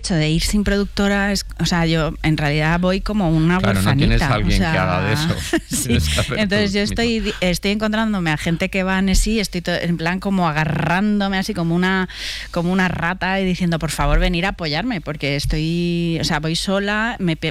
hecho de ir sin productora, o sea, yo en realidad voy como una huerfanita. No tienes a alguien que haga de eso. Sí. Entonces yo estoy encontrándome a gente que va estoy en plan como agarrándome así como una rata y diciendo, por favor, venir a apoyarme, porque voy sola, me